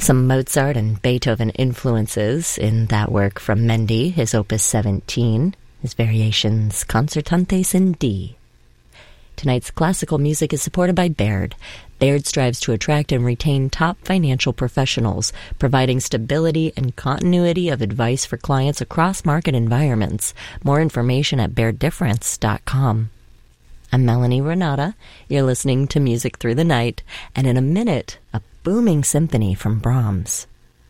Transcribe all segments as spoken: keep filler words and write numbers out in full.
Some Mozart and Beethoven influences in that work from Mendy, his Opus seventeen, his Variations Concertantes in D. Tonight's classical music is supported by Baird. Baird strives to attract and retain top financial professionals, providing stability and continuity of advice for clients across market environments. More information at baird difference dot com. I'm Melanie Renata. You're listening to Music Through the Night, and in a minute, a booming symphony from Brahms.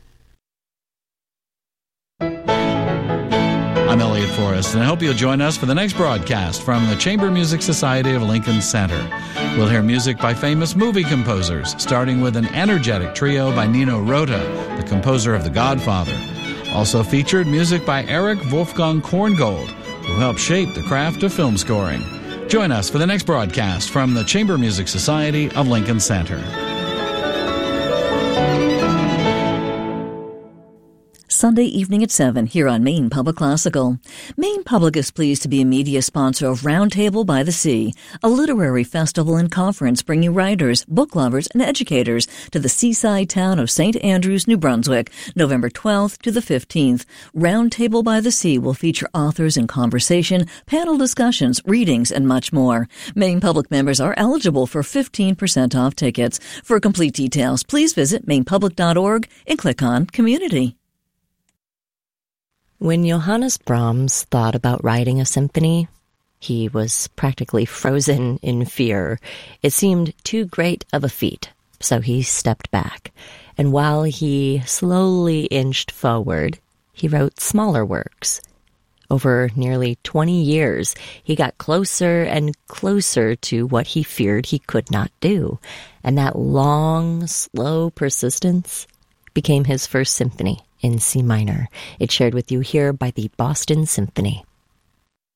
I'm Elliot Forrest, and I hope you'll join us for the next broadcast from the Chamber Music Society of Lincoln Center. We'll hear music by famous movie composers, starting with an energetic trio by Nino Rota, the composer of The Godfather. Also featured music by Eric Wolfgang Korngold, who helped shape the craft of film scoring. Join us for the next broadcast from the Chamber Music Society of Lincoln Center. Sunday evening at seven here on Maine Public Classical. Maine Public is pleased to be a media sponsor of Roundtable by the Sea, a literary festival and conference bringing writers, book lovers, and educators to the seaside town of Saint Andrews, New Brunswick, November twelfth to the fifteenth. Roundtable by the Sea will feature authors in conversation, panel discussions, readings, and much more. Maine Public members are eligible for fifteen percent off tickets. For complete details, please visit maine public dot org and click on Community. When Johannes Brahms thought about writing a symphony, he was practically frozen in fear. It seemed too great of a feat, so he stepped back. And while he slowly inched forward, he wrote smaller works. Over nearly twenty years, he got closer and closer to what he feared he could not do. And that long, slow persistence became his first symphony in C minor. It's shared with you here by the Boston Symphony.